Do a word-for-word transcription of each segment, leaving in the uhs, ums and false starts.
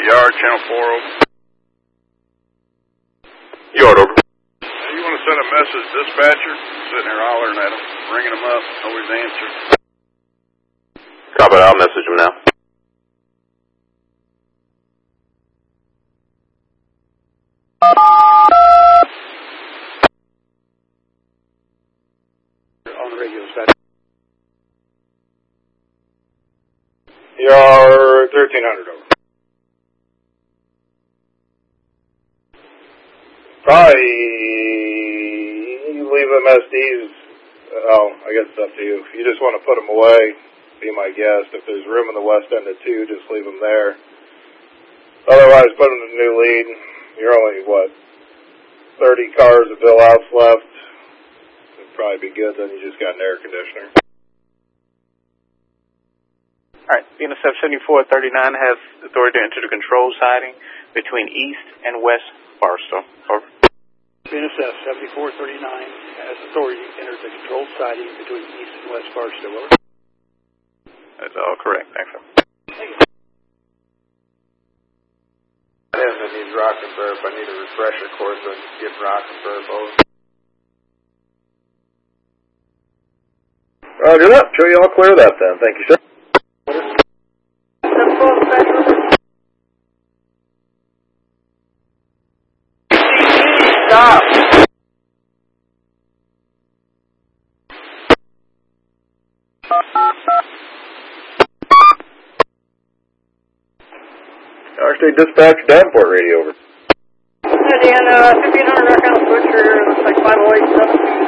Yard, channel four, over. Yard, over. Hey, you want to send a message, dispatcher? Sitting here hollering at him, ringing him up, nobody's answering. Copy, I'll message him now. On the radio, dispatcher. Yard thirteen hundred, over. Probably leave them S Ds. Oh, I guess it's up to you. If you just want to put them away, be my guest. If there's room in the west end of two, just leave them there. Otherwise, put them in the new lead. You're only, what, thirty cars of bill outs left. It'd probably be good, then you just got an air conditioner. All right, B N S F seventy-four thirty-nine has authority to enter the control siding between East and West Barstow. Over. B N S F seventy-four thirty-nine has authority to enter the controlled siding between East and West Barstow. Over. That's all correct. Thanks, sir. Thank you. I need rock and burp. I need a refresher course so I can get rock and burp over. Roger that. Sure you all clear that then. Thank you, sir. Stop. Interstate Dispatch, Davenport radio, over. Yeah, Dan, uh, fifteen hundred back on the switcher, looks like five oh eight seven two.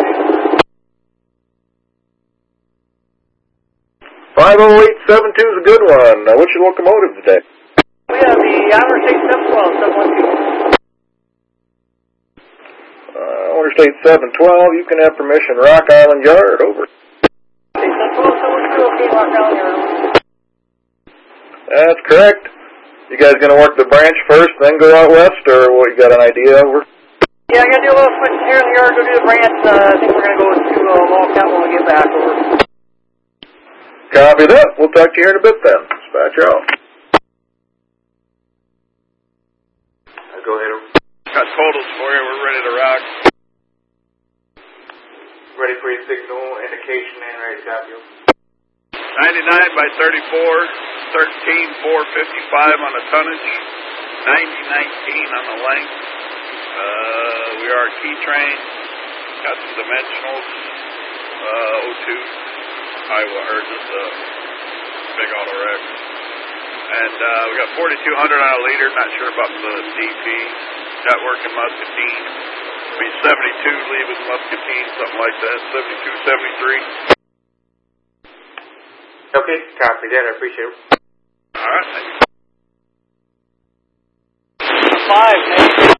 five oh eight seven two is a good one. Uh, what's your locomotive today? We have the Interstate seven twelve, seven one two. Uh, Interstate seven twelve, you can have permission. Rock Island Yard, over. Interstate seven twelve, seven one two, okay, Rock Island Yard. That's correct. You guys gonna work the branch first, then go out west, or what? You got an idea? Over. Yeah, I gotta do a little switching here in the yard, go do the branch. Uh, I think we're gonna go to uh, Wildcat when we get back. Over. Copy that. We'll talk to you here in a bit then. Dispatch out. Go ahead. Got totals for you, we're ready to rock. Ready for your signal, indication, and ready to copy you. ninety-nine by thirty-four, thirteen four fifty-five on the tonnage, ninety nineteen on the length. Uh, we are a key train, got some dimensionals, uh, oh two, Iowa heard this, uh, big auto wreck. And, uh, we got forty-two hundred on a liter, not sure about the D P. Got working Muscatine. Be seventy-two leaving Muscatine, something like that, seventy-two, seventy-three. Okay, copy that. I appreciate it. All right, thank you. Five,